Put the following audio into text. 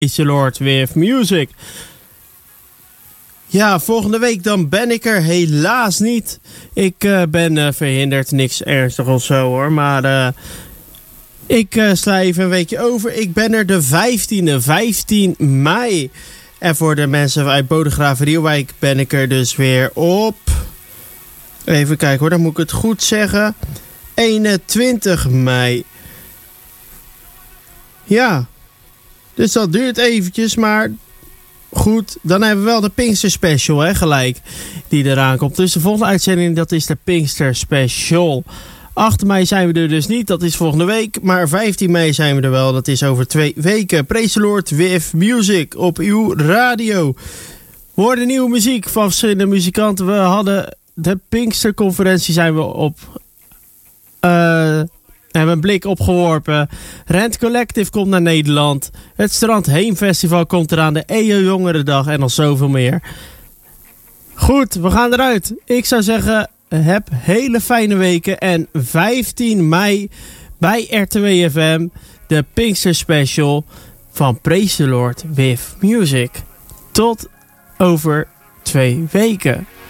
Praise the Lord with Music. Ja, volgende week dan ben ik er helaas niet. Ik ben verhinderd, niks ernstig of zo hoor. Maar ik sla even een weekje over. Ik ben er de 15 mei. En voor de mensen uit Bodegraven-Rielwijk ben ik er dus weer op... Even kijken hoor, dan moet ik het goed zeggen. 21 mei. Ja, dus dat duurt eventjes, maar goed. Dan hebben we wel de Pinkster Special, hè, gelijk, die eraan komt. Dus de volgende uitzending, dat is de Pinkster Special. 8 mei zijn we er dus niet, dat is volgende week. Maar 15 mei zijn we er wel, dat is over 2 weken. Praise the Lord with Music op uw radio. We hoorden nieuwe muziek van verschillende muzikanten. We hadden de Pinksterconferentie zijn we op... hebben een blik opgeworpen. Rent Collective komt naar Nederland. Het Strand Heemfestival komt eraan. De EO Jongerendag en nog zoveel meer. Goed, we gaan eruit. Ik zou zeggen, heb hele fijne weken. En 15 mei bij RTW FM de Pinkster Special van Praise the Lord with Music. Tot over 2 weken.